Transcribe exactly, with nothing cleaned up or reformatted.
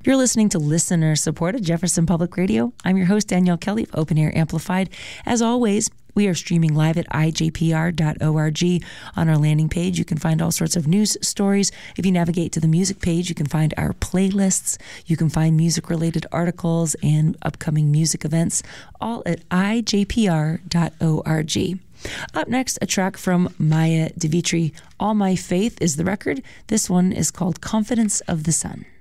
You're listening to listener-supported Jefferson Public Radio. I'm your host, Danielle Kelly of Open Air Amplified. As always, we are streaming live at I J P R dot org. On our landing page, you can find all sorts of news stories. If you navigate to the music page, you can find our playlists. You can find music-related articles and upcoming music events, all at I J P R dot org. Up next, a track from Maya DeVitri. All My Faith is the record. This one is called Confidence of the Sun.